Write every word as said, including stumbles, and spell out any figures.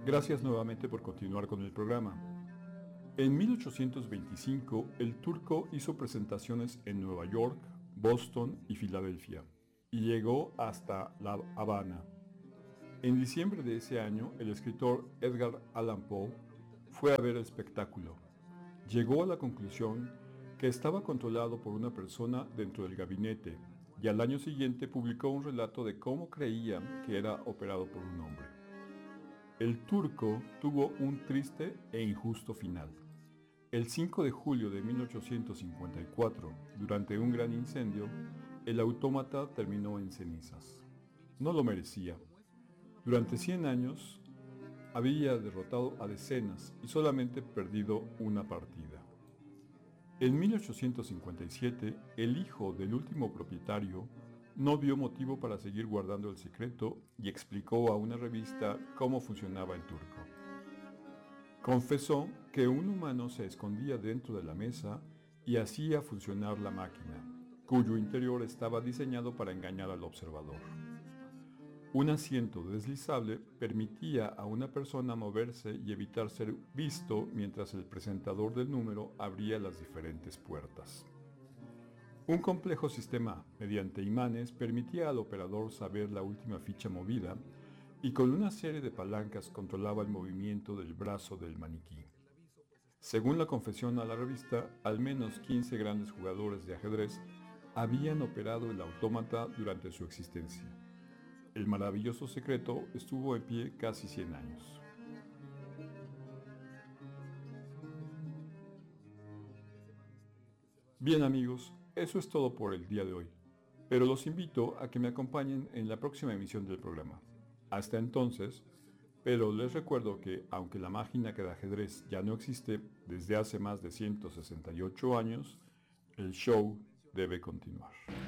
Gracias nuevamente por continuar con el programa. En mil ochocientos veinticinco, el turco hizo presentaciones en Nueva York, Boston y Filadelfia, y llegó hasta La Habana. En diciembre de ese año, el escritor Edgar Allan Poe fue a ver el espectáculo. Llegó a la conclusión que estaba controlado por una persona dentro del gabinete, y al año siguiente publicó un relato de cómo creía que era operado por un hombre. El turco tuvo un triste e injusto final. El cinco de julio de mil ochocientos cincuenta y cuatro, durante un gran incendio, el autómata terminó en cenizas. No lo merecía. Durante cien años había derrotado a decenas y solamente perdido una partida. En mil ochocientos cincuenta y siete, el hijo del último propietario no vio motivo para seguir guardando el secreto y explicó a una revista cómo funcionaba el turco. Confesó que un humano se escondía dentro de la mesa y hacía funcionar la máquina, cuyo interior estaba diseñado para engañar al observador. Un asiento deslizable permitía a una persona moverse y evitar ser visto mientras el presentador del número abría las diferentes puertas. Un complejo sistema mediante imanes permitía al operador saber la última ficha movida y con una serie de palancas controlaba el movimiento del brazo del maniquí. Según la confesión a la revista, al menos quince grandes jugadores de ajedrez habían operado el autómata durante su existencia. El maravilloso secreto estuvo en pie casi cien años. Bien amigos, eso es todo por el día de hoy, pero los invito a que me acompañen en la próxima emisión del programa. Hasta entonces, pero les recuerdo que, aunque la máquina de ajedrez ya no existe desde hace más de ciento sesenta y ocho años, el show debe continuar.